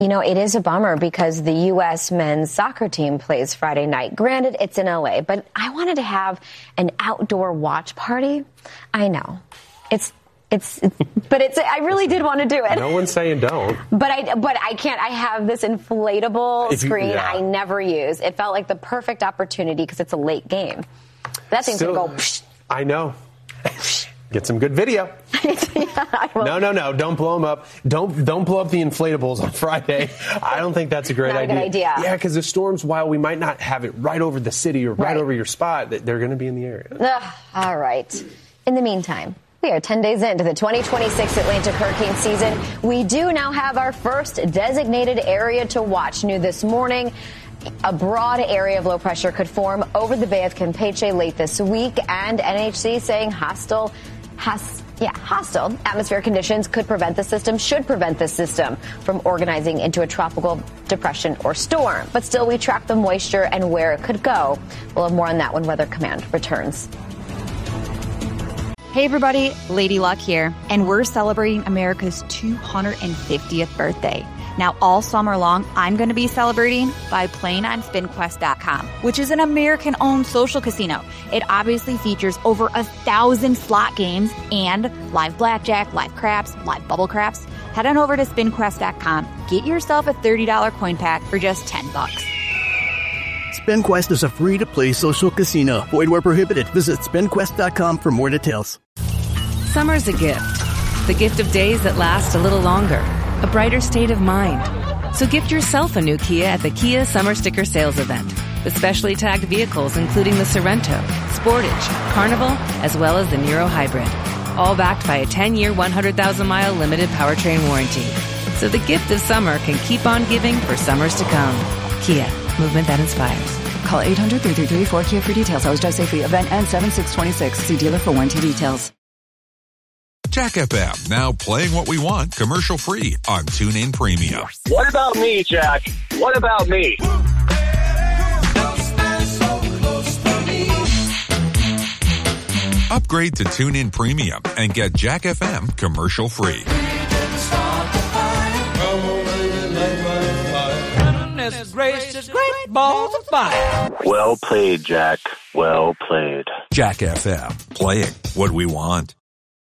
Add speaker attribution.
Speaker 1: You know, it is a bummer because the U.S. men's soccer team plays Friday night. Granted, it's in L.A., but I wanted to have an outdoor watch party. I know. I really did want to do it.
Speaker 2: No one's saying don't.
Speaker 1: But I can't. I have this inflatable screen I never use. It felt like the perfect opportunity because it's a late game. That thing's going to go. Psh.
Speaker 2: I know. Get some good video. No. Don't blow them up. Don't blow up the inflatables on Friday. I don't think that's a great idea.
Speaker 1: Not a good idea.
Speaker 2: Yeah, because the storms, while we might not have it right over the city or right over your spot, they're going to be in the area.
Speaker 1: All right. In the meantime, we are 10 days into the 2026 Atlantic hurricane season. We do now have our first designated area to watch. New this morning, a broad area of low pressure could form over the Bay of Campeche late this week, and NHC saying hostile atmospheric conditions should prevent the system from organizing into a tropical depression or storm. But still, we track the moisture and where it could go. We'll have more on that when Weather Command returns.
Speaker 3: Hey everybody, Lady Luck here, and we're celebrating America's 250th birthday. Now, all summer long, I'm going to be celebrating by playing on SpinQuest.com, which is an American-owned social casino. It obviously features over 1,000 slot games and live blackjack, live craps, live bubble craps. Head on over to SpinQuest.com. Get yourself a $30 coin pack for just $10.
Speaker 4: SpinQuest is a free-to-play social casino. Void where prohibited. Visit SpinQuest.com for more details.
Speaker 5: Summer's a gift. The gift of days that last a little longer. A brighter state of mind. So gift yourself a new Kia at the Kia Summer Sticker Sales Event. With specially tagged vehicles including the Sorrento, Sportage, Carnival, as well as the Niro Hybrid. All backed by a 10-year, 100,000-mile limited powertrain warranty. So the gift of summer can keep on giving for summers to come. Kia, movement that inspires.
Speaker 6: Call 800-333-4KIA for details. Always drive safely. Event ends 7/6/26. See dealer for warranty details.
Speaker 7: Jack FM, now playing what we want commercial-free on TuneIn Premium.
Speaker 8: What about me, Jack? What about me?
Speaker 7: Upgrade to TuneIn Premium and get Jack FM commercial-free.
Speaker 9: Gracious, great balls of fire.
Speaker 8: Well played, Jack. Well played.
Speaker 7: Jack FM, playing what we want.